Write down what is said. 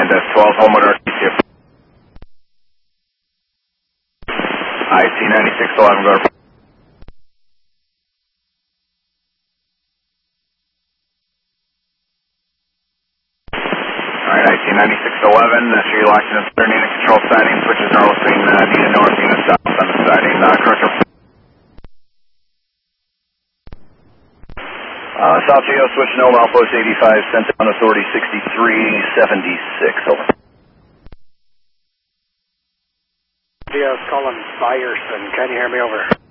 Kansas 12, Homewood RTC. IC 9611, go to Alright, IC 9611, sure you're locked in the unit control siding, switches normal between unit north, unit south on the siding, correct. South GEO, switch no, Outpost 85, sent down authority 6376, over. GEO's calling Byerson, can you hear me, over?